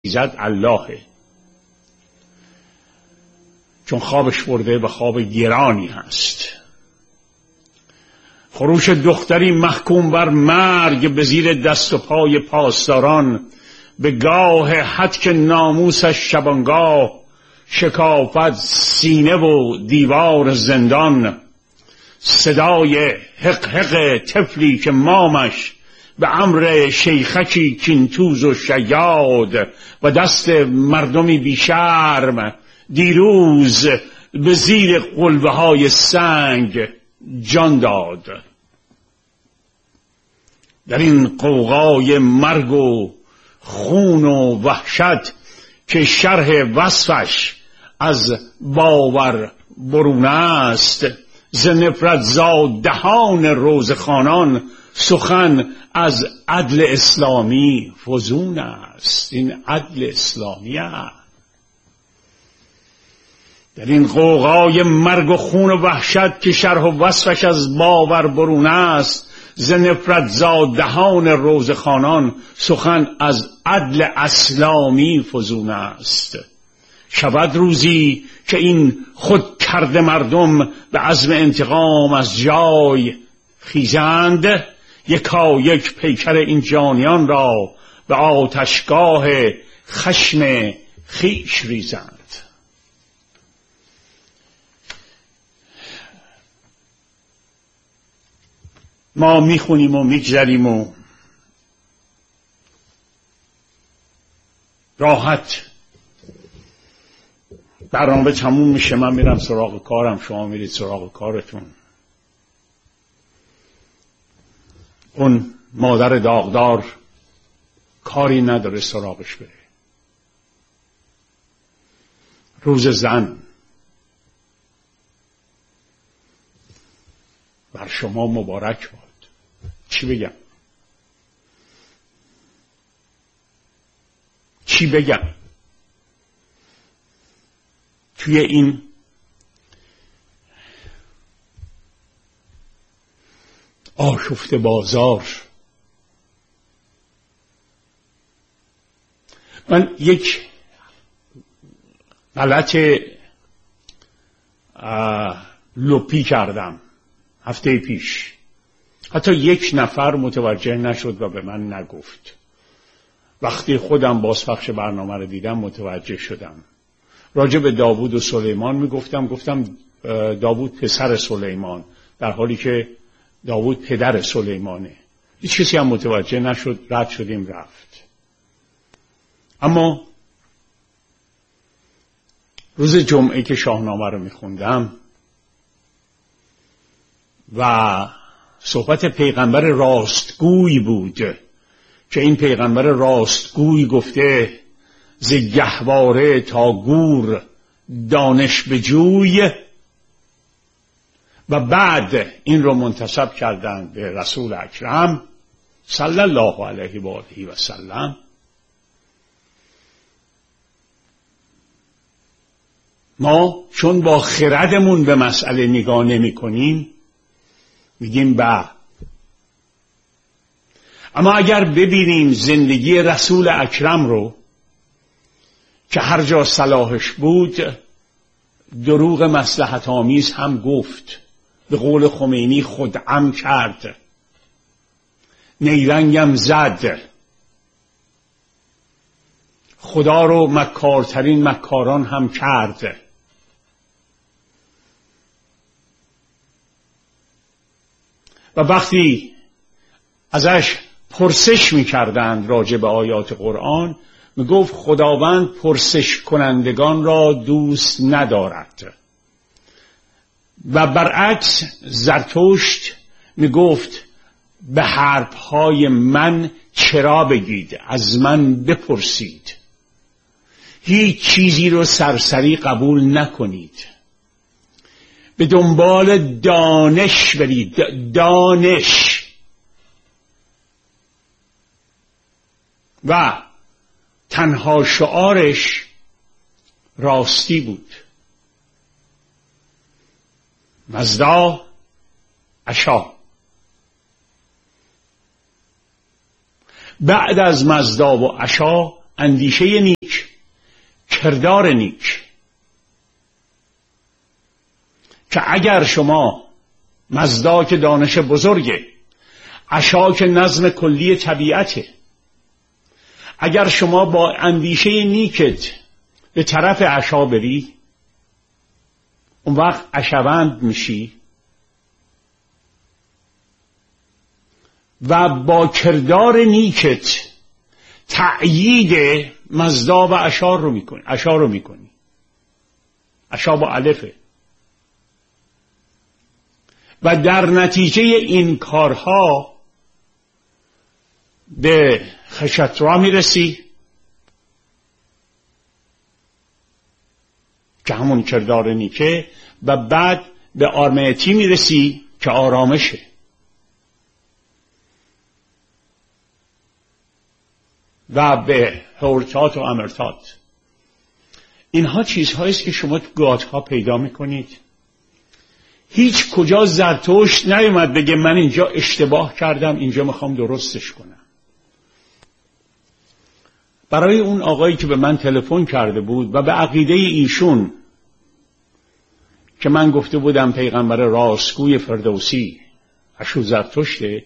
زد اللهه، چون خوابش برده به خواب گرانی هست. خروش دختری محکوم بر مرگ به زیر دست و پای پاسداران، به گاه هتک ناموسش شبانگاه، شکافت سینه و دیوار زندان. صدای حق حق طفلی که مامش به امر شیخکی کینتوز و شیاد، و دست مردمی بیشرم دیروز به زیر قلبه های سنگ جان داد. در این غوغای مرگ و خون و وحشت که شرح وصفش از باور برون است، ز نفرت زاد دهان روزخوانان، سخن از عدل اسلامی فزون است. این عدل اسلامی است. در این غوغای مرگ و خون و وحشت که شرح و وصفش از باور برون است، ز نفرت زاد دهان روزخوانان، سخن از عدل اسلامی فزون است. شود روزی که این خود کرده مردم به عزم انتقام از جای خیزند، یکا یک پیکر این جانیان را به آتشگاه خشم خیش ریزند. ما میخونیم و میگذریم و راحت برنامه تموم میشه، من میرم سراغ کارم، شما میرید سراغ کارتون. اون مادر داغدار کاری نداره سراغش بره. روز زن بر شما مبارک باد. چی بگم؟ چی بگم؟ توی این آشفته بازار من یک غلط لپی کردم هفته پیش. حتی یک نفر متوجه نشد و به من نگفت. وقتی خودم بازپخش برنامه رو دیدم متوجه شدم. راجع به داوود و سلیمان میگفتم، گفتم داوود پسر سلیمان، در حالی که داوود پدر سلیمانه. هیچ کسی هم متوجه نشد، رد شدیم رفت. اما روز جمعه که شاهنامه رو میخوندم و صحبت پیغمبر راستگوی بود که این پیغمبر راستگوی گفته ز گهواره تا گور دانش بجوی، و بعد این رو منتسب کردن به رسول اکرم صلی الله علیه و آله و سلم. ما چون با خردمون به مسئله نگاه نمی کنیم میگیم اما اگر ببینیم زندگی رسول اکرم رو که هر جا صلاحش بود دروغ مصلحت آمیز هم گفت، به قول خمینی خدعم کرد، نیرنگم زد، خدا رو مکارترین مکاران هم کرد. و وقتی ازش پرسش می‌کردند راجع به آیات قرآن میگفت خداوند پرسش کنندگان را دوست ندارد. و برعکس زرتشت میگفت به حرفهای من چرا بگید، از من بپرسید، هیچ چیزی رو سرسری قبول نکنید، به دنبال دانش برید. دانش. و تنها شعارش راستی بود. مزدا عشا. بعد از مزدا و عشا اندیشه نیک، کردار نیک، که اگر شما مزداک دانش بزرگه، عشاک نظم کلی طبیعته، اگر شما با اندیشه نیکت به طرف عشا بری، اون وقت عشوند میشی و با کردار نیکت تأیید مزدا و عشا رو میکنی. عشا با الفه. و در نتیجه این کارها به خشترا میرسی که همون کردار نیکه، و بعد به آرمیتی میرسی که آرامشه. و به هورتات و امرتات. اینها چیزهایی است که شما تو گاتها پیدا میکنید. هیچ کجا زرتشت نیومد بگه من اینجا اشتباه کردم، اینجا میخوام درستش کنم. برای اون آقایی که به من تلفن کرده بود و به عقیده ایشون که من گفته بودم پیغمبر راستگوی فردوسی اشو زرتشته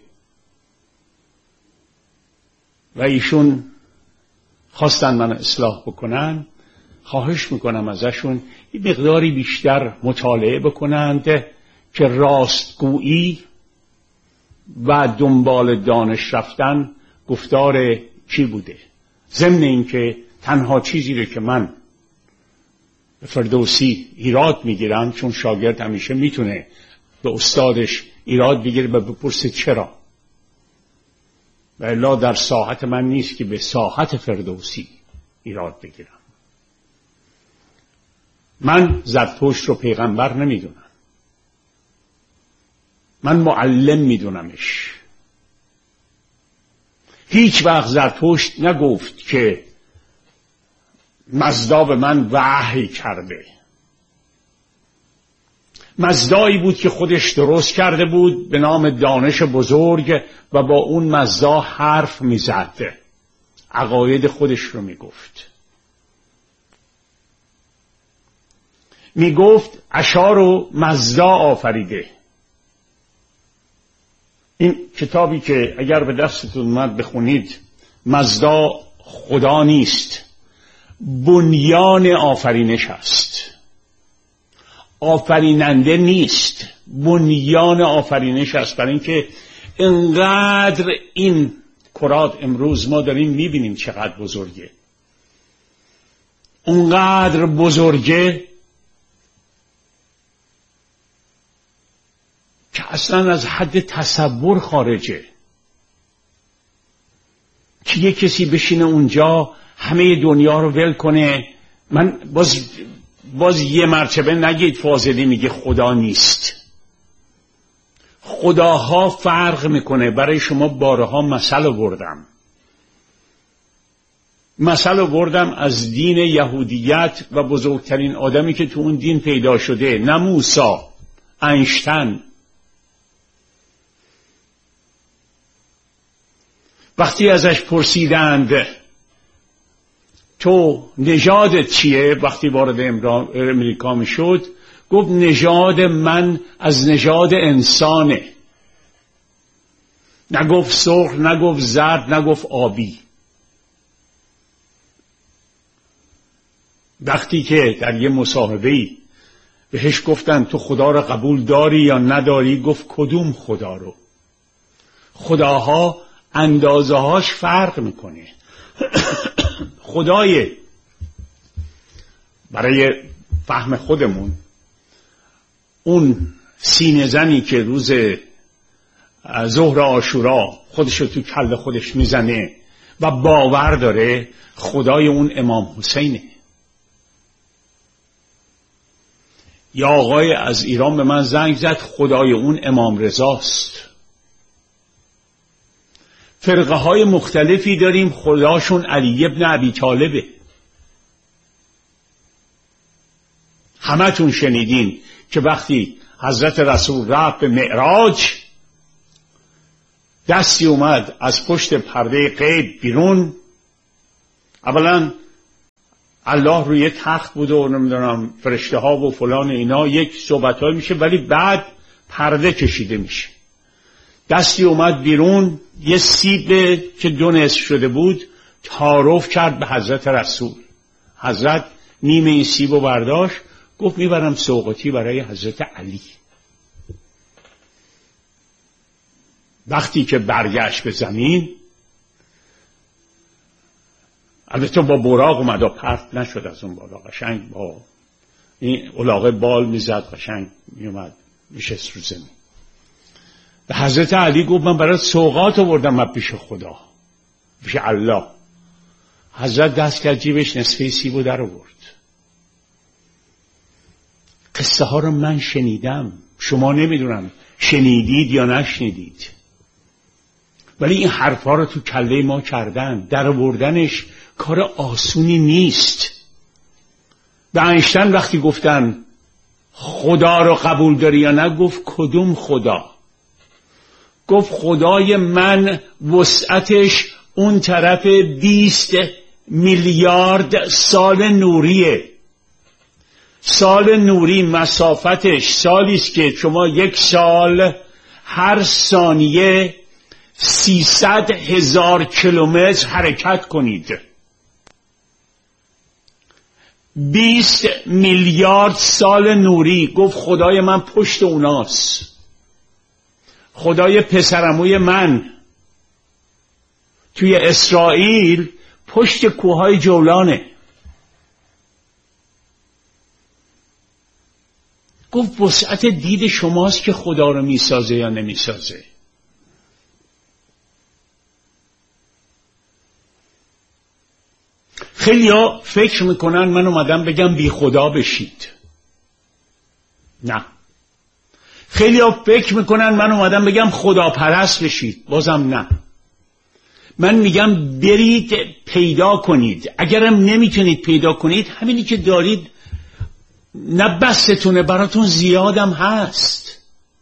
و ایشون خواستن من اصلاح بکنن، خواهش میکنم ازشون یه مقداری بیشتر مطالعه بکنند که راستگویی و دنبال دانش رفتن گفتار چی بوده. ضمن این که تنها چیزی رو که من به فردوسی ایراد میگیرم، چون شاگرد همیشه میتونه به استادش ایراد بگیره و بپرسه چرا، و الا در ساحت من نیست که به ساحت فردوسی ایراد بگیرم. من زرتشت رو پیغمبر نمیدونم، من معلم میدونمش. هیچ وقت زرتشت نگفت که مزدا به من وحی کرده. مزدایی بود که خودش درست کرده بود به نام دانش بزرگ و با اون مزدا حرف میزد، عقاید خودش رو میگفت. میگفت عشا رو مزدا آفریده. این کتابی که اگر به دستتون اومد بخونید، مزدا خدا نیست، بنیان آفرینش است. آفریننده نیست، بنیان آفرینش است. برای اینکه انقدر این کرات امروز ما داریم میبینیم چقدر بزرگه، انقدر بزرگه که اصلا از حد تصور خارجه که یک کسی بشینه اونجا همه دنیا رو ول کنه. من باز یه مرتبه نگید فاضلی میگه خدا نیست. خداها فرق میکنه. برای شما بارها مثل آوردم از دین یهودیت و بزرگترین آدمی که تو اون دین پیدا شده، نه موسی، اینشتین. وقتی ازش پرسیدند تو نژادت چیه، وقتی وارد امریکا میشد گفت نژاد من از نژاد انسانه. نگفت سرخ، نگفت زرد، نگفت آبی. وقتی که در یه مصاحبه‌ای بهش گفتن تو خدا رو قبول داری یا نداری، گفت کدوم خدا رو؟ خداها اندازه هاش فرق میکنه. خدای برای فهم خودمون اون سینه زنی که روز ظهر عاشورا خودشو تو کله خودش میزنه و باور داره، خدای اون امام حسینه. یا آقای از ایران به من زنگ زد، خدای اون امام رضاست. فرقه های مختلفی داریم، خداشون علی ابن ابی طالبه. همتون شنیدین که وقتی حضرت رسول رفت به معراج، دستی اومد از پشت پرده غیب بیرون، اولا الله روی تخت بود و نمیدونم فرشته ها و فلان اینا، یک صحبت های میشه، ولی بعد پرده کشیده میشه. دستی اومد بیرون، یه سیب که 2 نصف شده بود تعارف کرد به حضرت رسول. حضرت نیم این سیب رو برداشت، گفت میبرم سوغاتی برای حضرت علی. وقتی که برگشت به زمین، البته با براق اومد و پرت نشد از اون بالا، قشنگ با این علاقه بال میزد، قشنگ میومد میشست رو زمین. به حضرت علی گفت من برای سوغات آوردم من پیش خدا، پیش الله. حضرت دست کرد جیبش، نصفه سیبو در آورد. قصه ها رو من شنیدم، شما نمیدونم شنیدید یا نشنیدید، ولی این حرفا رو تو کله ما کردن. در آوردنش کار آسونی نیست. به اینشتین وقتی گفتن خدا رو قبول داری یا نه، گفت کدوم خدا؟ گفت خدای من وسعتش اون طرف 20 میلیارد سال نوریه. سال نوری مسافتش سالیست که شما 1 سال هر ثانیه 300,000 کیلومتر حرکت کنید. 20 میلیارد سال نوری. گفت خدای من پشت اوناست. خدای پسرعموی من توی اسرائیل پشت کوههای جولانه. گفت وسعت دید شماست که خدا رو میسازه یا نمیسازه. خیلی ها فکر میکنن من اومدم بگم بی خدا بشید. نه. خیلی ها فکر میکنن من اومدم بگم خدا پرست بشید. بازم نه. من میگم برید پیدا کنید. اگرم نمیتونید پیدا کنید، همینی که دارید نه بستونه، براتون زیادم هست.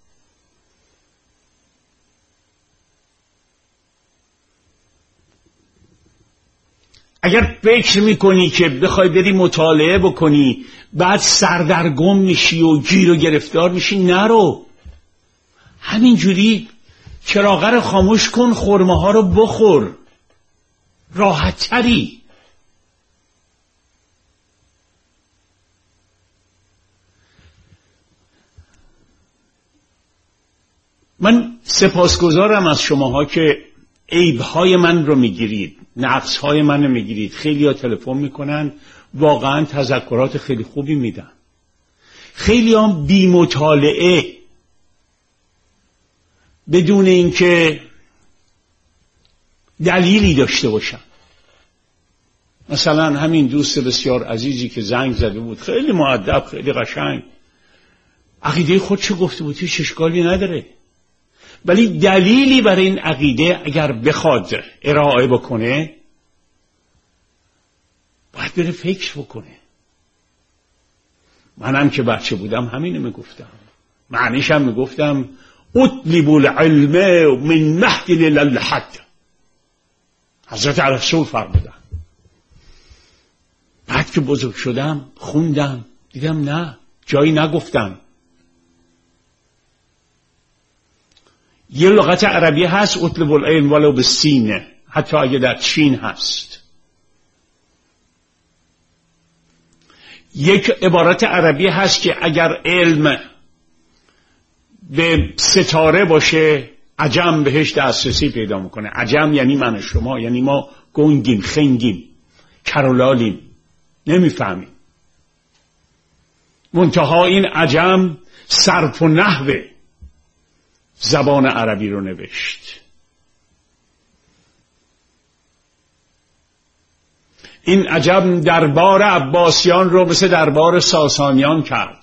اگر فکر میکنی که بخوای بری مطالعه بکنی بعد سردرگم میشی و گیر و گرفتار میشی، نرو. همینجوری چراغ رو خاموش کن، خرمه ها رو بخور، راحت تری. من سپاسگزارم از شماها که عیبهای من رو میگیرید، نقصهای من رو میگیرید. خیلی ها تلفن میکنن، واقعا تذکرات خیلی خوبی میدن. خیلی ها بی مطالعه، بدون اینکه دلیلی داشته باشن. مثلا همین دوست بسیار عزیزی که زنگ زده بود، خیلی مؤدب، خیلی قشنگ، عقیده خودشو گفته بود، هیچ اشکالی نداره، ولی دلیلی برای این عقیده اگر بخواد ارائه بکنه باید بره فکر بکنه. منم که بچه بودم همینو میگفتم، معنیشم میگفتم اطلب العلم من مهد للحد. حضرت رسول فرمودن. بعد که بزرگ شدم خوندم، دیدم نه، جایی نگفتم. یه لغت عربی هست اطلب العلم ولو بالسین، حتی اگه در چین هست. یک عبارت عربی هست که اگر علم به ستاره باشه عجم بهش دسترسی پیدا میکنه. عجم یعنی من و شما، یعنی ما گنگیم، خنگیم، کرولالیم، نمیفهمیم. منتها این عجم صرف و نحو زبان عربی رو نوشت. این عجم دربار عباسیان رو مثل دربار ساسانیان کرد.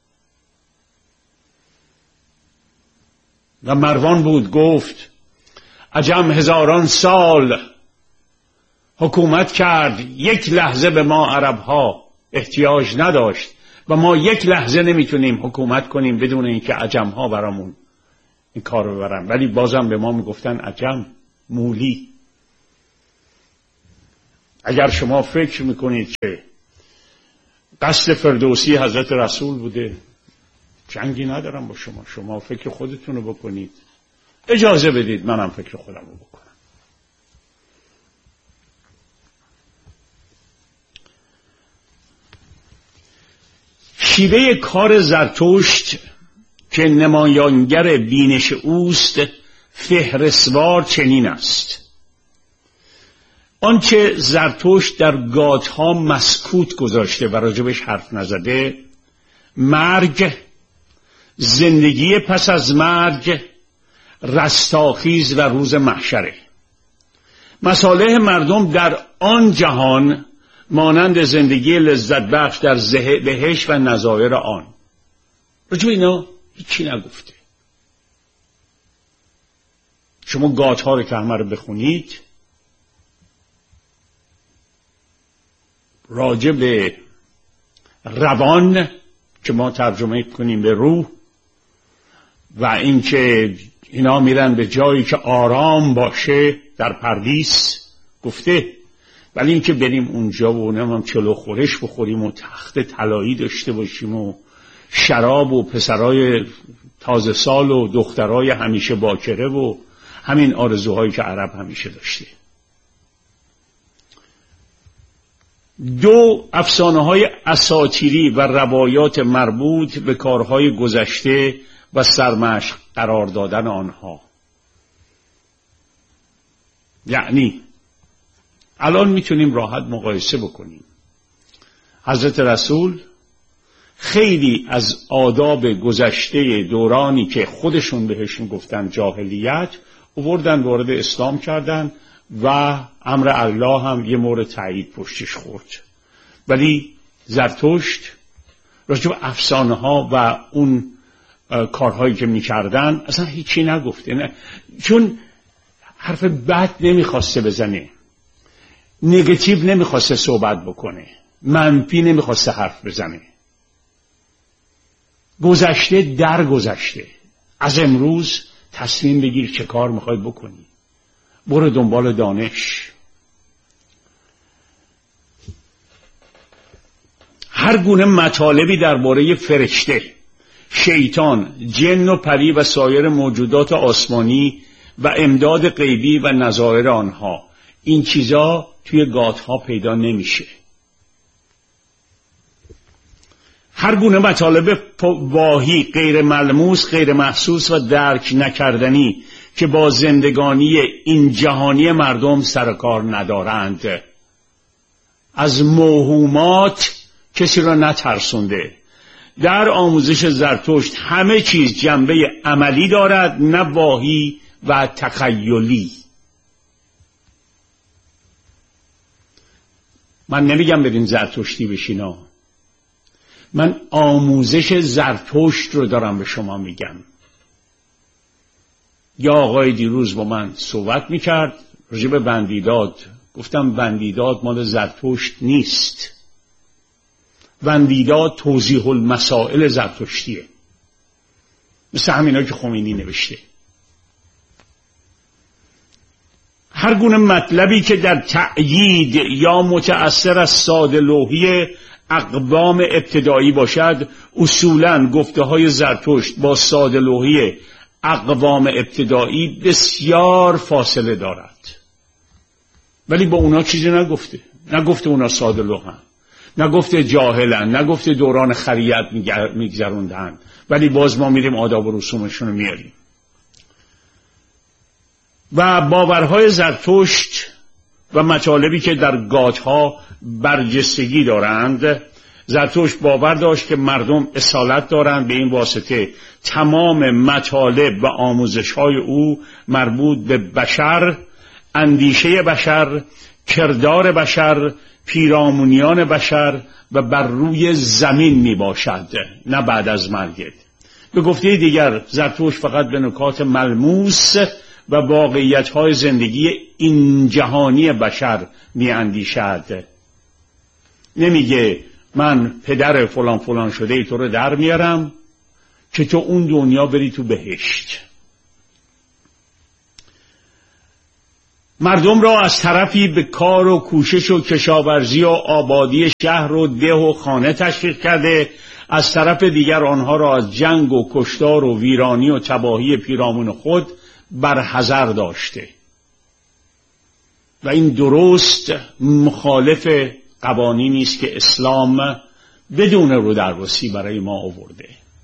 و مروان بود گفت عجم هزاران سال حکومت کرد، یک لحظه به ما عربها احتیاج نداشت و ما یک لحظه نمیتونیم حکومت کنیم بدون اینکه عجمها برامون این کار رو ببرن. ولی بازم به ما میگفتن عجم، مولی. اگر شما فکر میکنید که قصد فردوسی حضرت رسول بوده، جنگی ندارم با شما، شما فکر خودتون رو بکنید، اجازه بدید منم فکر خودم رو بکنم. شیوه کار زرتشت که نمایانگر بینش اوست فهرستوار چنین است: آنچه زرتشت در گاتها مسکوت گذاشته و راجبش حرف نزده، مرگ، زندگی پس از مرگ، رستاخیز و روز محشره. مصالح مردم در آن جهان مانند زندگی لذت بخش در بهشت و نظایر آن. راجب اینا هیچی نگفته. شما گاتها رو که همه رو بخونید، راجب به روان که ما ترجمه کنیم به روح و اینکه اینا میرن به جایی که آرام باشه در پردیس گفته، ولی اینکه بریم اونجا و نمیم چلو خورش بخوریم و تخت طلایی داشته باشیم و شراب و پسرای تازه سال و دخترای همیشه باکره و همین آرزوهایی که عرب همیشه داشته. دو، افسانه‌های اساطیری و روایات مربوط به کارهای گذشته و سرمشق قرار دادن آنها. یعنی الان میتونیم راحت مقایسه بکنیم. حضرت رسول خیلی از آداب گذشته دورانی که خودشون بهشون گفتن جاهلیت آوردن وارد اسلام کردن و امر الله هم یه مورد تایید پشتش خورد. ولی زرتشت راجع به افسانه ها و اون کارهایی که میکردن اصلا هیچی نگفته، نه. چون حرف بد نمیخواسته بزنه، نگاتیو نمیخواسته صحبت بکنه، منفی نمیخواسته حرف بزنه. گذشته در گذشته، از امروز تصمیم بگیر چه کار میخوای بکنی، برو دنبال دانش. هر گونه مطالبی درباره فرشته، شیطان، جن و پری و سایر موجودات آسمانی و امداد غیبی و نظایر آنها، این چیزا توی گاتها پیدا نمیشه. هر گونه مطالب واهی، غیر ملموس، غیر محسوس و درک نکردنی که با زندگانی این جهانی مردم سر کار ندارند. از موهومات کسی را نترسونده. در آموزش زرتشت همه چیز جنبه عملی دارد، نه واهی و تخیلی. من نمیگم برین زرتشتی بشینا، من آموزش زرتشت رو دارم به شما میگم. یا آقای دیروز با من صحبت میکرد راجع به بندیداد، گفتم بندیداد مال زرتشت نیست، بندیداد توضیح المسائل زرتشتیه، مثل همینا که خمینی نوشته. هر گونه مطلبی که در تأیید یا متأثر از ساده لوحی اقوام ابتدایی باشد، اصولاً گفته های زرتشت با ساده لوحی اقوام ابتدایی بسیار فاصله دارد. ولی با اونا چیزی نگفته، نگفته اونا ساده لوحن، نگفته جاهلن، نگفته دوران خریت میگذروندن، ولی باز ما میریم آداب و رسومشون رو میاریم. و باورهای زرتشت و مطالبی که در گاتها برجستگی دارند، زرتشت باور داشت که مردم اصالت دارند، به این واسطه تمام مطالب و آموزش‌های او مربوط به بشر، اندیشه بشر، کردار بشر، پیرامونیان بشر و بر روی زمین می باشد، نه بعد از مرگ. به گفته دیگر زرتشت فقط به نکات ملموس و واقعیت‌های زندگی این جهانی بشر می اندیشد. نمیگه من پدر فلان فلان شده ای تو رو در میارم که تو اون دنیا بری تو بهشت. مردم را از طرفی به کار و کوشش و کشاورزی و آبادی شهر و ده و خانه تشویق کرده، از طرف دیگر آنها را از جنگ و کشتار و ویرانی و تباهی پیرامون خود برحذر داشته و این درست مخالف قوانینی است که اسلام بدون رودربسی برای ما آورده.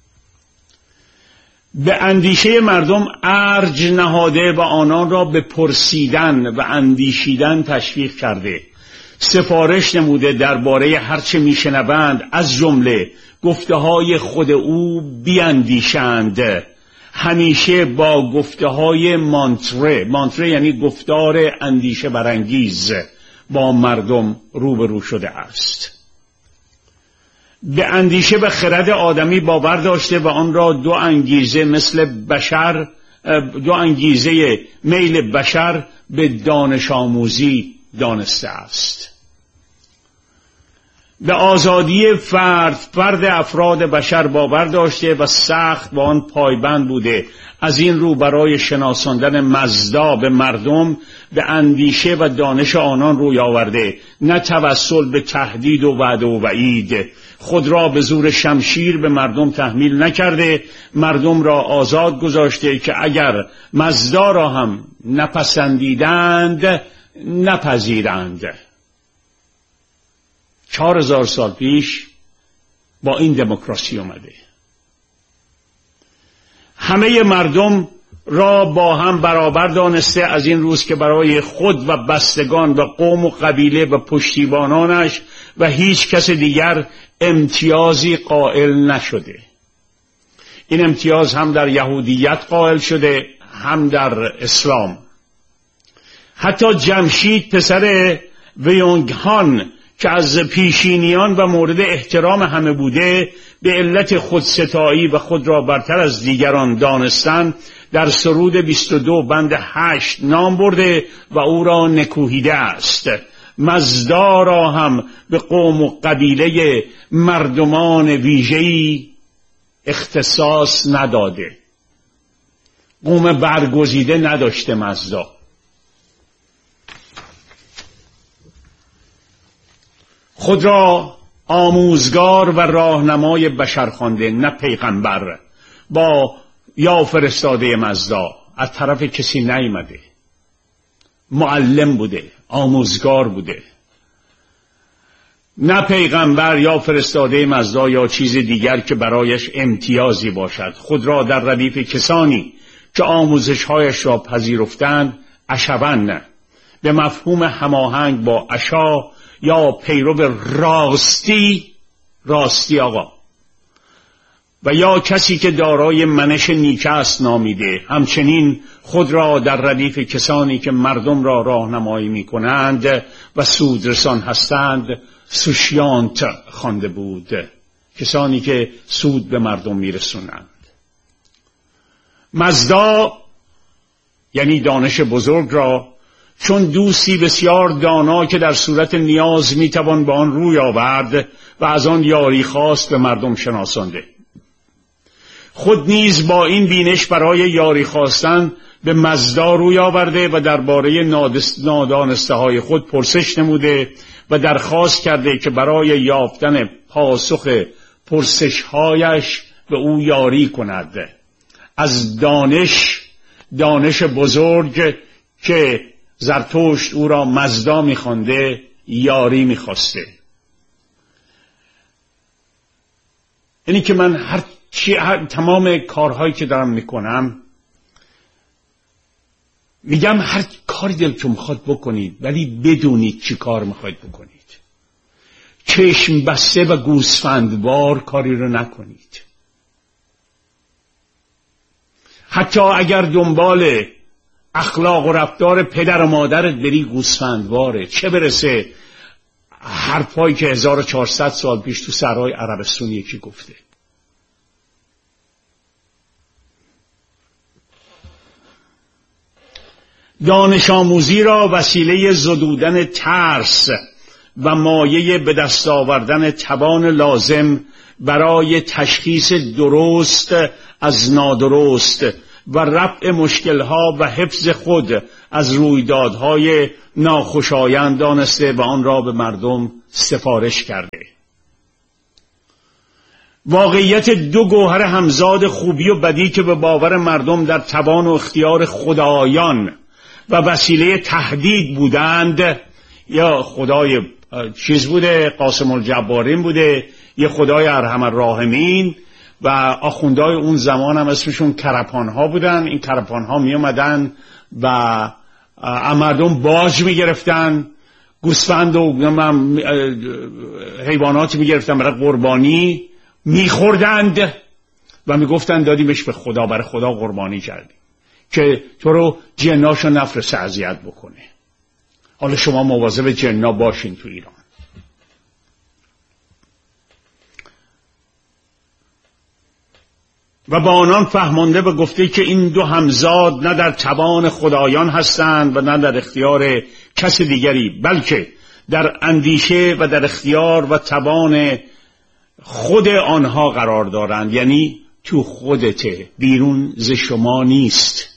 به اندیشه مردم ارج نهاده و آنان را به پرسیدن و اندیشیدن تشویق کرده، سفارش نموده درباره هر چه میشنوند از جمله گفته‌های خود او بیاندیشند، همیشه با گفته‌های مانتره یعنی گفتار اندیشه برانگیز با مردم روبرو شده است. به اندیشه و خرد آدمی باور داشته و آن را دو انگیزه میل بشر به دانش آموزی دانسته است. به آزادی فرد افراد بشر باور داشته و سخت با آن پایبند بوده. از این رو برای شناساندن مزدا به مردم به اندیشه و دانش آنان روی آورده، نه توسل به تهدید و وعده و وعید. خود را به زور شمشیر به مردم تحمیل نکرده، مردم را آزاد گذاشته که اگر مزدا را هم نپسندیدند نپذیرند. 4000 سال پیش با این دموکراسی اومده. همه مردم را با هم برابر دانسته، از این روز که برای خود و بستگان و قوم و قبیله و پشتیبانانش و هیچ کس دیگر امتیازی قائل نشده. این امتیاز هم در یهودیت قائل شده هم در اسلام. حتی جمشید پسر ویونگ هان که از پیشینیان و مورد احترام همه بوده، به علت خودستایی و خود را برتر از دیگران دانستن در سرود 22 بند 8 نام برده و او را نکوهیده است. مزدا را هم به قوم و قبیله مردمان ویژه‌ای اختصاص نداده. قوم برگزیده نداشته مزدا. خود را آموزگار و راهنمای بشر خوانده، نه پیغمبر یا فرستاده مزدا. از طرف کسی نیامده، معلم بوده، آموزگار بوده، نه پیغمبر یا فرستاده مزدا یا چیز دیگر که برایش امتیازی باشد. خود را در ردیف کسانی که آموزش‌هایش را پذیرفتند اشون، به مفهوم هماهنگ با اشا یا پیرو راستی آقا و یا کسی که دارای منش نیک است نامیده. همچنین خود را در ردیف کسانی که مردم را راهنمایی می‌کنند و سودرسان هستند سوشیانت خوانده بود، کسانی که سود به مردم میرسونند. مزدا یعنی دانش بزرگ را چون دوستی بسیار دانا که در صورت نیاز میتوان به آن روی آورد و از آن یاری خواست به مردم شناسانده. خود نیز با این بینش برای یاری خواستن به مزدا روی آورده و درباره نادانسته های خود پرسش نموده و درخواست کرده که برای یافتن پاسخ پرسش هایش به او یاری کند. از دانش بزرگ که زرتشت او را مزدا می‌خوانده یاری می‌خواسته. یعنی که من تمام کارهایی که دارم میکنم میگم هر کاری دلتون میخواد بکنید، ولی بدونید چی کار میخواید بکنید. چشم بسته و گوسفندوار کاری رو نکنید. حتی اگر دنبال اخلاق و رفتار پدر و مادرت بری گوسفندواره، چه برسه حرفایی که 1400 سال پیش تو صحرای عربستان یکی گفته. دانش آموزی را وسیله زدودن ترس و مایه به دست آوردن توان لازم برای تشخیص درست از نادرست و رفع مشکلها و حفظ خود از رویدادهای ناخوشایند دانسته و آن را به مردم سفارش کرده. واقعیت دو گوهر همزاد خوبی و بدی که به باور مردم در توان و اختیار خدایان و وسیله تهدید بودند، یا خدای چیز بوده، قاسم الجبارین بوده، یا خدای ارحم الراحمین، و آخوندهای اون زمان هم اسمشون کرپان ها بودن. این کرپان ها می اومدن و مردم باج می گرفتن، گوسفند و حیواناتی می گرفتن برای قربانی، می خوردند و می گفتن دادیمش به خدا، برای خدا قربانی کردیم که تو رو جناشو نفرسته اذیت بکنه. حالا شما مواظب جنا باشین تو ایران. و با آنان فهمانده و گفته که این دو همزاد نه در توان خدایان هستند و نه در اختیار کس دیگری، بلکه در اندیشه و در اختیار و توان خود آنها قرار دارند. یعنی تو خودته، بیرون ز شما نیست.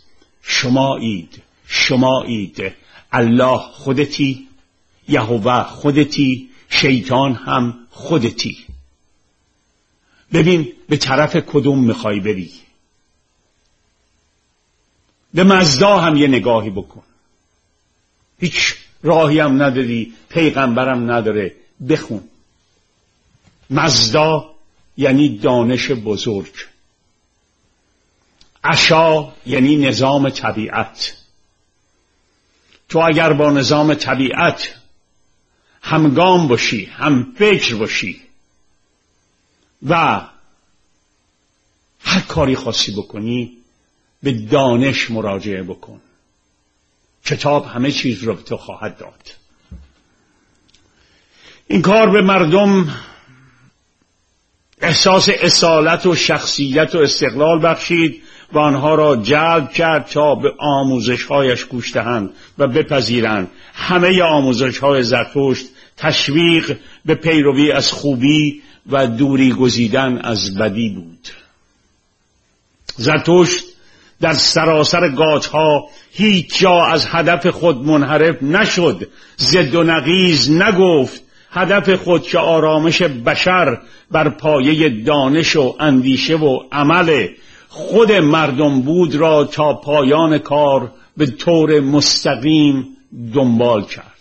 شمایید. الله خودتی، یهوه خودتی، شیطان هم خودتی. ببین به طرف کدوم میخوای بری. به مزدا هم یه نگاهی بکن. هیچ راهی هم نداری، پیغمبرم نداره. بخون. مزدا یعنی دانش بزرگ. عشا یعنی نظام طبیعت. تو اگر با نظام طبیعت همگام باشی، هم فکر باشی و هر کاری خاصی بکنی، به دانش مراجعه بکن. کتاب همه چیز رو به تو خواهد داد. این کار به مردم احساس اصالت و شخصیت و استقلال بخشید و آنها را جلب کرد تا به آموزش‌هایش گوش دهند و بپذیرند. همه آموزش‌های زرتشت تشویق به پیروی از خوبی و دوری گزیدن از بدی بود. زرتشت در سراسر گاتها هیچ جا از هدف خود منحرف نشد، ضد و نقیض نگفت. هدف خود که آرامش بشر بر پایه دانش و اندیشه و عمل خود مردم بود را تا پایان کار به طور مستقیم دنبال کرد.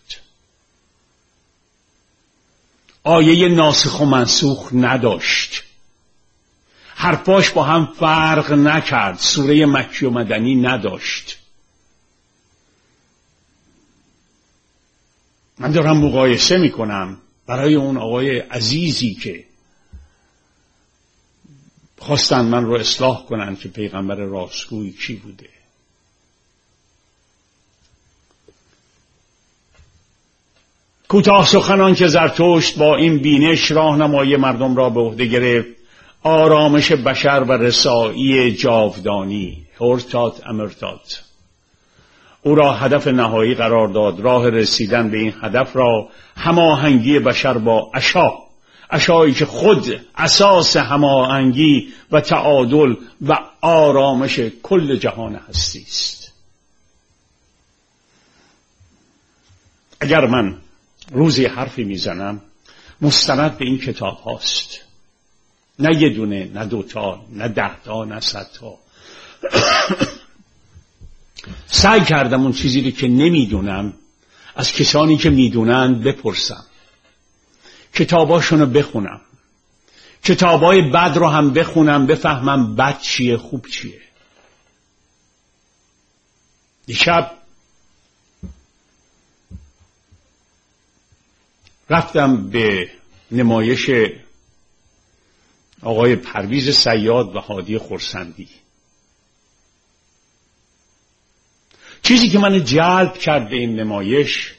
آیه ناسخ و منسوخ نداشت. حرفاش با هم فرق نکرد. سوره مکی و مدنی نداشت. من دارم مقایسه میکنم برای اون آقای عزیزی که خواستن من رو اصلاح کنن که پیغمبر راستگوی کی بوده. کوتاه سخنان که زرتشت با این بینش راهنمایی مردم را به عهده گرفت، آرامش بشر و رسایی جاودانی، هورتات امرتات، او را هدف نهایی قرار داد. راه رسیدن به این هدف را هماهنگی بشر با عشایی که خود اساس هماهنگی و تعادل و آرامش کل جهان هستی است. اگر من روزی حرفی میزنم مستند به این کتاب هاست، نه یه دونه، نه دوتا، نه 10 تا، نه 100 تا. سعی کردم اون چیزی رو که نمیدونم از کسانی که میدونن بپرسم، کتاباشونو بخونم، کتابای بد رو هم بخونم، بفهمم بد چیه خوب چیه. دیشب رفتم به نمایش آقای پرویز صیاد و هادی خرسندی. چیزی که من جلب کرد به این نمایش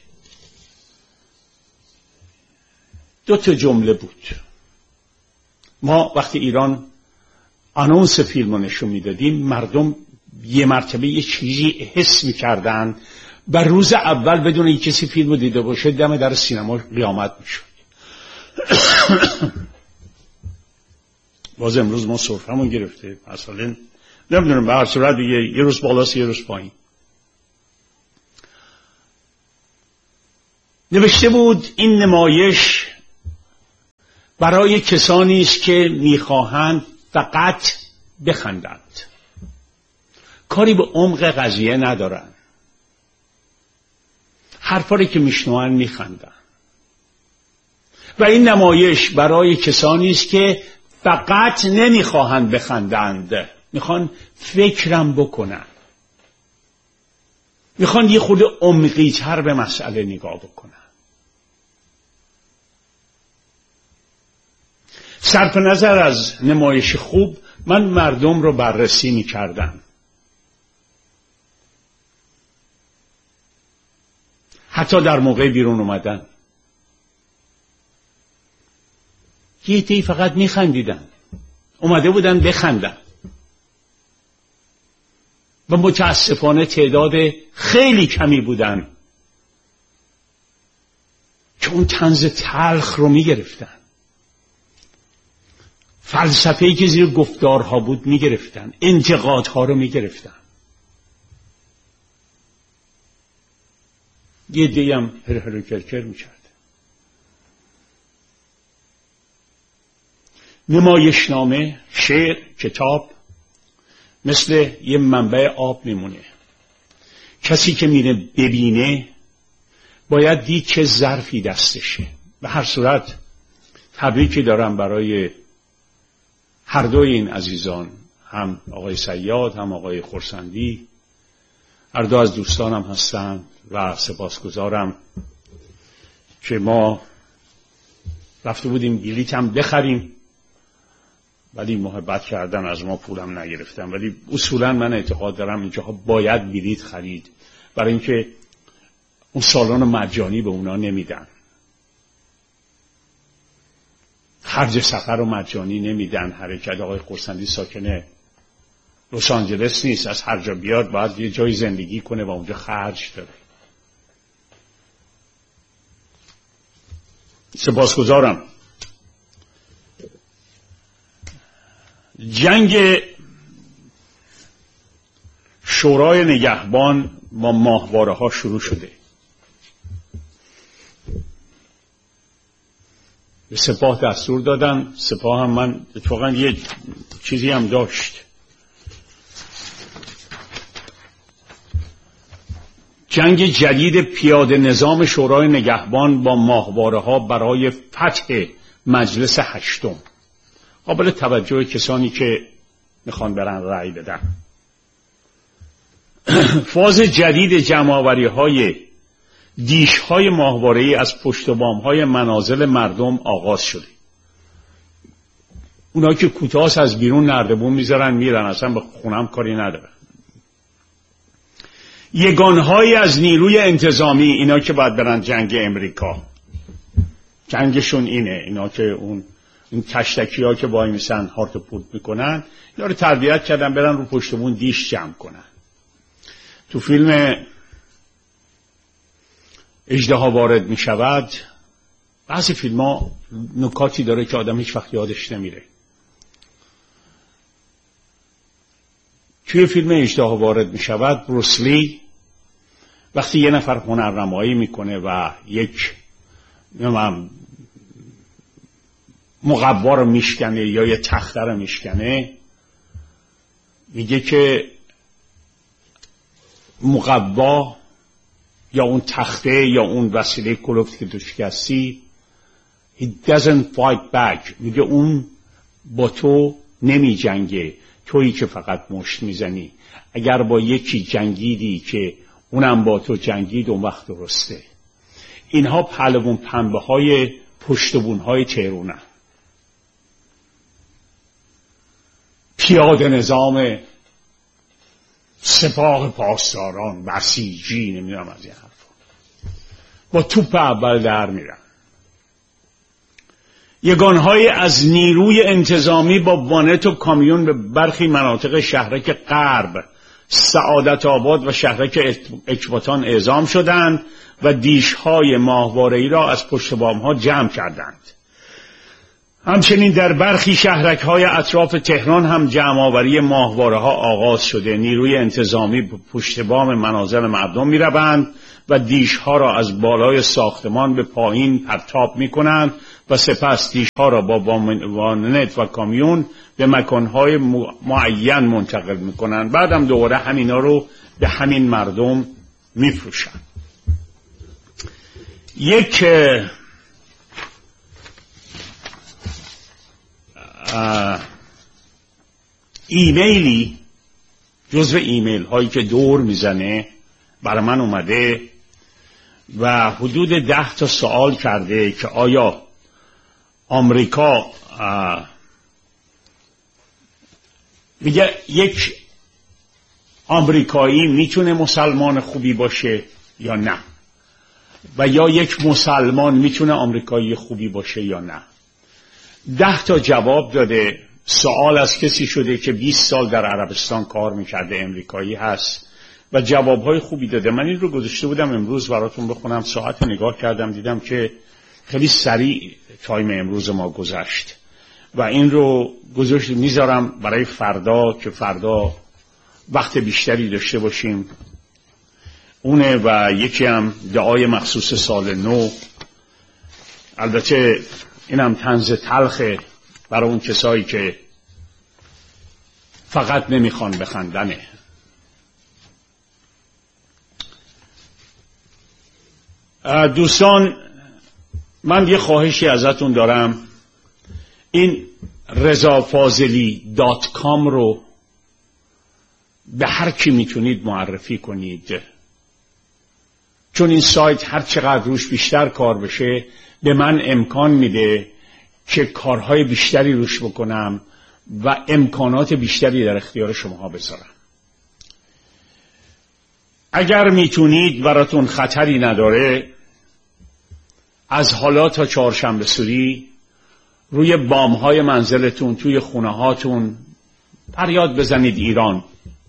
2 جمله بود. ما وقتی ایران آنونس فیلم رو نشون میدادیم، مردم یه مرتبه یه چیزی حس میکردن و روز اول بدون این کسی فیلم رو دیده باشه دم در سینما قیامت میشد. باز امروز ما سرفمون گرفته، مثلا نمیدونم، به هر صورت یه روز بالاست یه روز پایین. نوشته بود این نمایش برای کسانی است که میخواهند فقط بخندند، کاری به عمق قضیه ندارن، حرفایی که میشنوند میخندن. و این نمایش برای کسانی است که فقط نمیخواهند بخندند، میخوان فکرم بکنن، میخوان یه خود عمقی تر به مسئله نگاه بکنن. صرف نظر از نمایش خوب، من مردم رو بررسی میکردم، حتی در موقع بیرون اومدن. یه عده‌ای فقط میخندیدن، اومده بودن بخندن، و متاسفانه تعداد خیلی کمی بودن که اون طنز تلخ رو میگرفتن، فلسفه‌ای که زیر گفتارها بود میگرفتن، انتقادها رو میگرفتن. یه عده‌ای هم هر کرکر میکرد. نمایشنامه، شعر، کتاب مثل یه منبع آب میمونه. کسی که میره ببینه باید دید چه ظرفی دستشه. به هر صورت تبریکی دارم برای هر دوی این عزیزان، هم آقای صیاد هم آقای خرسندی، هر دو از دوستانم هستند و سپاسگزارم که ما رفته بودیم بلیط هم بخریم، ولی محبت کردن، از ما پولم نگرفتن. ولی اصولا من اعتقاد دارم اینجاها باید بلیط خرید، برای اینکه اون سالن مجانی به اونا نمیدن، خرج سفر رو مجانی نمیدن. حرکت آقای قرصندی ساکن لس آنجلس نیست، از هر جا بیاد باید یه جای زندگی کنه و اونجا خرج داره. سپاسگزارم. جنگ شورای نگهبان با ماهواره ها شروع شده. به سپاه دستور دادن، سپاه هم من اتفاقا یه چیزی هم داشت. جنگ جدید پیاده نظام شورای نگهبان با ماهواره ها برای فتح مجلس هشتم، قابل توجه کسانی که میخوان برن رأی بدن. فاز جدید جمع‌آوری های دیش های ماهواره‌ای از پشت بام های منازل مردم آغاز شده. اونا که کوتاه از بیرون نردبون میذارن میرن، اصلا به خونم کاری نداره. یگانهایی از نیروی انتظامی، اینا که باید برن جنگ امریکا، جنگشون اینه، اینا که اون کشتکی ها که وای میسن هارت پورت میکنن، اینا رو تربیت کردن برن رو پشت بون دیش جمع کنن. تو فیلم اژدها وارد میشود، بعضی فیلم ها نکاتی داره که آدم هیچ وقت یادش نمیره. توی فیلم اژدها وارد میشود، بروس لی وقتی یه نفر هنرنمایی میکنه و یک مقوا رو میشکنه یا یه تخته رو میشکنه، میگه که مقوا یا اون تخته یا اون وسیله کلفت که تو شکستی، he doesn't fight back، میگه اون با تو نمی جنگه، تویی که فقط مشت میزنی. اگر با یکی جنگیدی که اونم با تو جنگید، اون وقت درسته. اینها پهلوان پنبه های پشتبون های تهرونه. پیاده نظام، سپاه پاسداران، بسیجی، نمیدونم از این حرفا، با توپ اول در میرن. یگانهای از نیروی انتظامی با وانت و کامیون به برخی مناطق شهرک غرب، سعادت آباد و شهرک اکباتان اعزام شدند و دیشهای ماهواره‌ای را از پشت بامها جمع کردند. همچنین در برخی شهرک‌های اطراف تهران هم جمع‌آوری ماهواره‌ها آغاز شده. نیروی انتظامی به پشت بام منازل مردم می‌روند و دیش‌ها را از بالای ساختمان به پایین پرتاب می‌کنند و سپس دیش‌ها را با وانت و کامیون به مکان‌های معین منتقل می‌کنند. بعدم دوباره همینا رو به همین مردم می‌فروشند. یک ایمیلی جزو ایمیل هایی که دور میزنه برای من اومده و حدود 10 تا سوال کرده که آیا آمریکا میگه یک آمریکایی میتونه مسلمان خوبی باشه یا نه، و یا یک مسلمان میتونه آمریکایی خوبی باشه یا نه. 10 تا جواب داده. سوال از کسی شده که 20 سال در عربستان کار میکرده، امریکایی هست و جوابهای خوبی داده. من این رو گذاشته بودم امروز براتون بخونم. ساعت نگاه کردم دیدم که خیلی سریع تایم امروز ما گذشت و این رو گذاشت میذارم برای فردا که فردا وقت بیشتری داشته باشیم. اونه و یکی هم دعای مخصوص سال نو. البته اینم طنز تلخه برای اون کسایی که فقط نمیخوان بخندنه. دوستان، من یه خواهشی ازتون دارم. این rezafazeli.com رو به هر کی میتونید معرفی کنید، چون این سایت هر چقدر روش بیشتر کار بشه به من امکان میده که کارهای بیشتری روش بکنم و امکانات بیشتری در اختیار شماها بذارم. اگر میتونید، براتون خطری نداره، از حالا تا چهارشنبه سوری روی بامهای منزلتون، توی خونه هاتون فریاد بزنید ایران.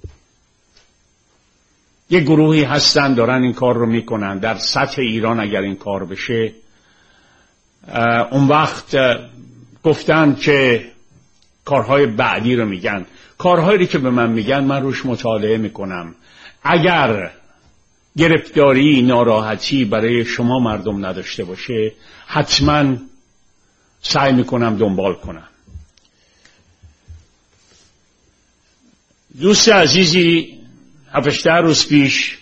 یه گروهی هستن دارن این کار رو میکنن. در سطح ایران اگر این کار بشه، اون وقت گفتن که کارهای بعدی رو میگن. کارهایی که به من میگن من روش مطالعه میکنم. اگر گرفتاری، ناراحتی برای شما مردم نداشته باشه، حتما سعی میکنم دنبال کنم. دوست عزیزی 7-8 روز پیش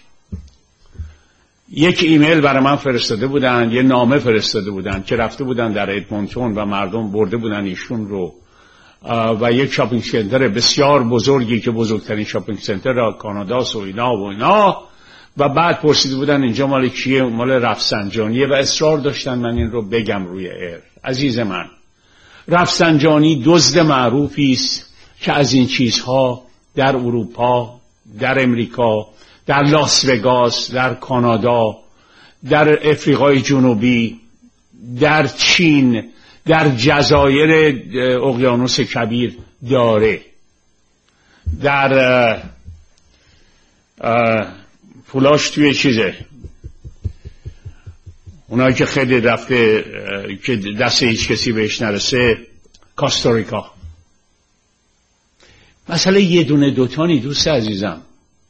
یک ایمیل برای من فرستاده بودن، یه نامه فرستاده بودن که رفته بودن در ادمونتون و مردم برده بودن ایشون رو و یک شاپینگ سنتر بسیار بزرگی که بزرگترین شاپینگ سنتر کاناداست و اینا و بعد پرسیده بودن اینجا مال کیه؟ مال رفسنجانیه و اصرار داشتن من این رو بگم روی ایر. عزیز من، رفسنجانی دزد معروفی است که از این چیزها در اروپا، در امریکا، در لاس وگاس، در کانادا، در افریقای جنوبی، در چین، در جزایر اقیانوس کبیر داره. در پولاش توی چیزه، اونایی که خیلی رفته که دست هیچ کسی بهش نرسه، کاستاریکا. مسئله یه دونه دوتانی دوست عزیزم.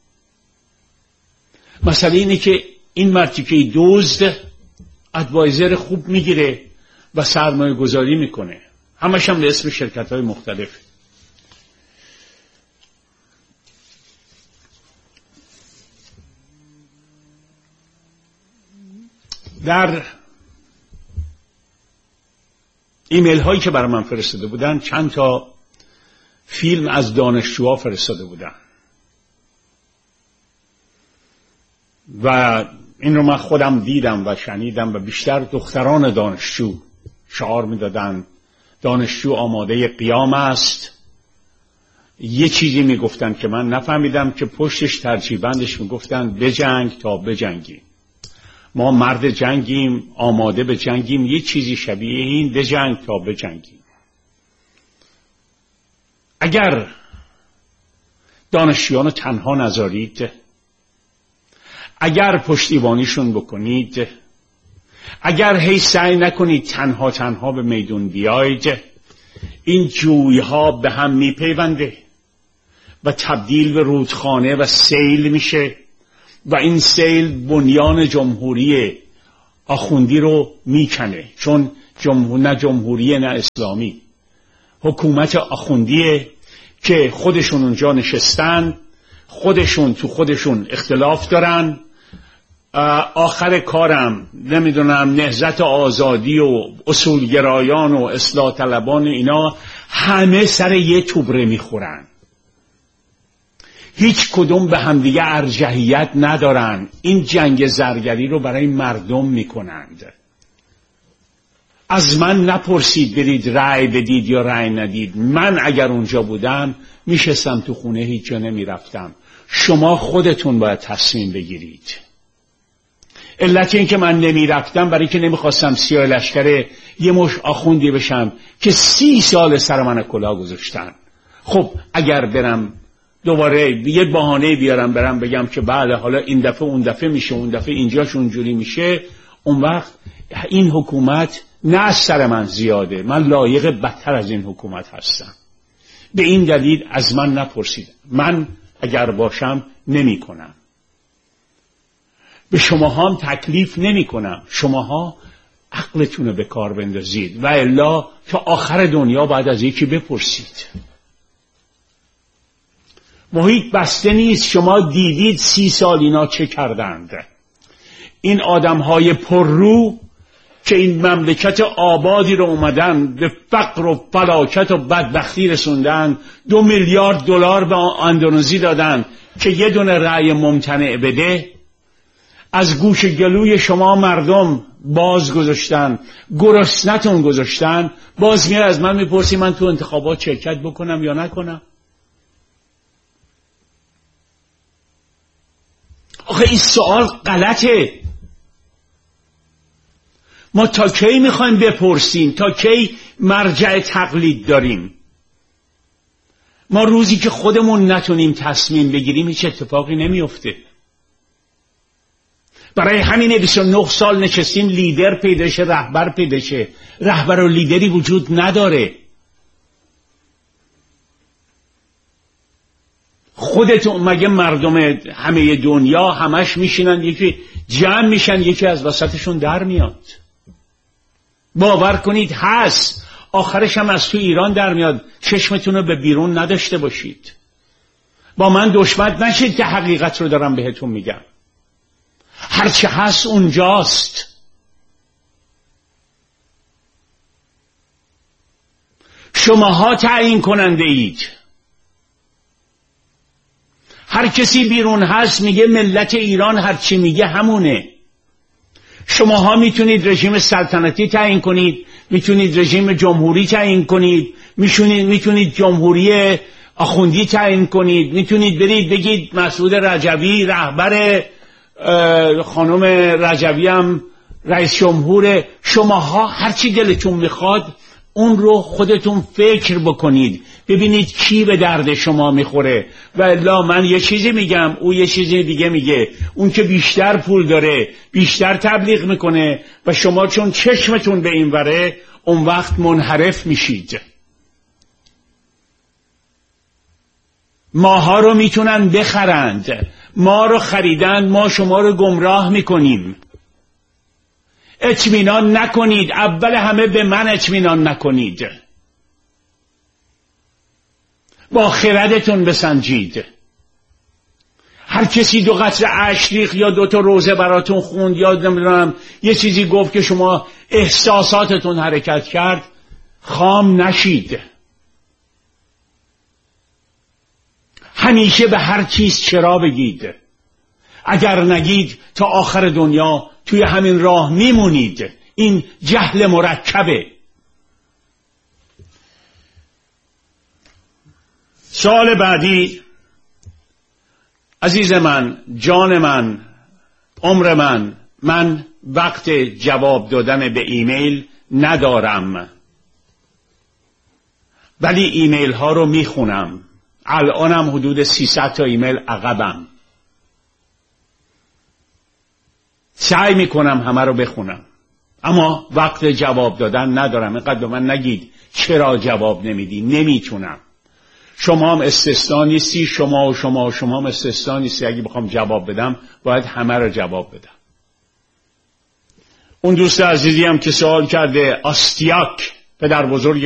مسئله اینه که این مرتیکه دزد ادوایزر خوب میگیره و سرمایه گذاری میکنه، همش هم به اسم شرکت های مختلف. در ایمیل هایی که برای من فرستاده بودن چند تا فیلم از دانشجوها فرستاده بودن و این رو من خودم دیدم و شنیدم و بیشتر دختران دانشجو شعار میدادن دانشجو آماده قیام است. یه چیزی میگفتن که من نفهمیدم که پشتش ترجیبندش میگفتن بجنگ تا بجنگیم. ما مرد جنگیم، آماده به جنگیم. یه چیزی شبیه این، بجنگ تا بجنگیم. اگر دانشجویان تنها نذارید، اگر پشتیبانیشون بکنید، اگر هی سعی نکنید تنها به میدون بیایید، این جویها به هم میپیونده و تبدیل به رودخانه و سیل میشه و این سیل بنیان جمهوری آخوندی رو میکنه، چون نه جمهوری نه اسلامی، حکومت آخوندیه که خودشون اونجا نشستن، خودشون تو خودشون اختلاف دارن. آخر کارم نمیدونم نهضت آزادی و اصولگرایان و اصلاح طلبان اینا همه سر یه توبره میخورن، هیچ کدوم به همدیگه ارجحیت ندارن، این جنگ زرگری رو برای مردم میکنند. از من نپرسید برید رأی بدید یا رأی ندید، من اگر اونجا بودم میشستم تو خونه، هیچ جا نمیرفتم. شما خودتون باید تصمیم بگیرید. علت این که من نمیرفتم برای که نمیخواستم سیاه لشکر یه مش آخوندی بشم که 30 سال سر من کلاه گذاشتن. خب اگر برم دوباره یه بهانه بیارم برم بگم که بله حالا این دفعه اون دفعه میشه، اون دفعه اینجاش اونجوری میشه، اون وقت این حکومت نه از سر من زیاده، من لایق بدتر از این حکومت هستم. به این دلیل از من نپرسید، من اگر باشم نمی کنم. به شماها هم تکلیف نمی کنم، شماها عقلتون رو به کار بندازید و الا تا آخر دنیا بعد از یکی بپرسید. محیط بسته نیست. شما دیدید 30 سال اینا چه کردند. این آدمهای پررو که این مملکت آبادی رو اومدن به فقر و فلاکت و بدبختی رسوندن، 2 میلیارد دلار به اندونزی دادن که یه دونه رأی ممتنع بده، از گوش گلوی شما مردم باز گذاشتن، گرسنتون گذاشتن. باز میاد از من میپرسی من تو انتخابات شرکت بکنم یا نکنم. آخه این سوال غلطه. ما تا کی میخوایم بپرسیم؟ تا کی مرجع تقلید داریم؟ ما روزی که خودمون نتونیم تصمیم بگیریم هیچ اتفاقی نمیفته. برای همین 29 سال نشستیم لیدر پیدا شه، رهبر پیدا شه. رهبر و لیدری وجود نداره. خودتون مگه مردم همه دنیا همش میشینن یکی جمع میشن یکی از وسطشون در میاد؟ باور کنید هست. آخرش هم از تو ایران در میاد. چشمتون رو به بیرون نداشته باشید. با من دشمن نشید که حقیقت رو دارم بهتون میگم. هرچه هست اونجاست. شماها تعیین کننده اید. هر کسی بیرون هست میگه ملت ایران هرچی میگه همونه. شماها میتونید رژیم سلطنتی تعیین کنید، میتونید رژیم جمهوری تعیین کنید، میتونید جمهوری آخوندی تعیین کنید، میتونید برید بگید مسعود رجوی رهبر، خانم رجوی هم رئیس جمهور. شماها هرچی دلتون میخواد اون رو خودتون فکر بکنید، ببینید کی به درد شما میخوره. و الا من یه چیزی میگم او یه چیزی دیگه میگه. اون که بیشتر پول داره بیشتر تبلیغ میکنه و شما چون چشمتون به این وره اون وقت منحرف میشید. ماها رو میتونن بخرند، ما رو خریدن، ما شما رو گمراه میکنیم. اطمینان نکنید. اول همه به من اطمینان نکنید. با خردتون بسنجید. هر کسی 2 قطره اشک ریخت یا 2 تا روزه براتون خوند یا نمیدونم یه چیزی گفت که شما احساساتتون حرکت کرد، خام نشید. همیشه به هر چیز چرا بگید. اگر نگید تا آخر دنیا توی همین راه میمونید. این جهل مرکبه. سوال بعدی. عزیز من، جان من، عمر من وقت جواب دادن به ایمیل ندارم، ولی ایمیل ها رو میخونم. الانم حدود 300 تا ایمیل عقبم. سعی میکنم همه رو بخونم. اما وقت جواب دادن ندارم. اینقدر به من نگید چرا جواب نمیدی. نمیتونم. شما هم استثنا نیستی، شما هم استثنا نیستی. اگه بخوام جواب بدم باید همه رو جواب بدم. اون دوست عزیزی هم که سوال کرده، آستیاک پدر بزرگ